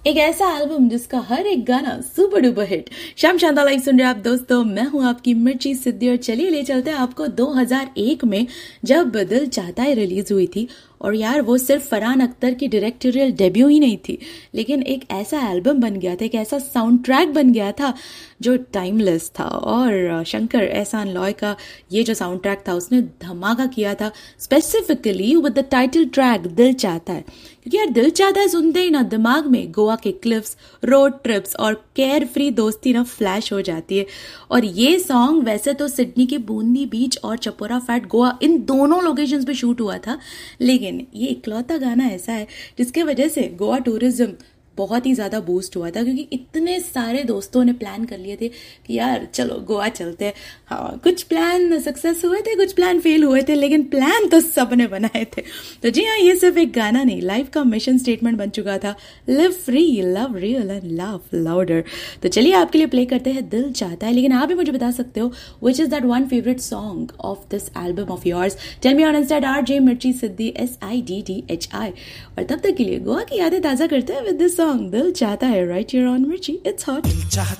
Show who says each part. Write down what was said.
Speaker 1: एक ऐसा एल्बम जिसका हर एक गाना सुपर डुपर हिट। शाम शांता लाइव सुन रहे आप दोस्तों, मैं हूं आपकी मिर्ची सिद्धि और चलिए ले चलते हैं आपको 2001 में, जब दिल चाहता है रिलीज हुई थी। और यार वो सिर्फ फरहान अख्तर की डायरेक्टोरियल डेब्यू ही नहीं थी, लेकिन एक ऐसा एल्बम बन गया था, एक ऐसा साउंड ट्रैक बन गया था जो टाइमलेस था। और शंकर एहसान लॉय का ये जो साउंड ट्रैक था उसने धमाका किया था, specifically with the title track दिल चाहता है। क्योंकि यार दिल चाहता है सुनते ही ना दिमाग में गोवा के क्लिफ्स, रोड ट्रिप्स और केयर फ्री दोस्ती ना फ्लैश हो जाती है। और ये सॉन्ग वैसे तो सिडनी के बूंदी बीच और चपोरा फैट गोवा इन दोनों लोकेशंस पे शूट हुआ था, लेकिन ये इकलौता गाना ऐसा है जिसके वजह से गोवा टूरिज्म बहुत ही ज़्यादा बूस्ट हुआ था। क्योंकि इतने सारे दोस्तों ने प्लान कर लिए थे कि यार चलो गोवा चलते हैं। हाँ, कुछ प्लान सक्सेस हुए थे, कुछ प्लान फेल हुए थे, लेकिन प्लान तो सबने बनाए थे। तो जी हाँ, ये सिर्फ एक गाना नहीं, लाइफ का मिशन स्टेटमेंट बन चुका था। Live free, love real and laugh louder. तो चलिए आपके लिए प्ले करते हैं दिल चाहता है। लेकिन आप भी मुझे बता सकते हो which is that one favourite song of this album of yours. Tell me on Insta RJ मिर्ची सिद्धि SIDDHI। और तब तक के लिए गोवा की यादें ताजा करते हैं विद दिस सॉन्ग दिल चाहता है, राइट हियर ऑन मिर्ची। It's hot.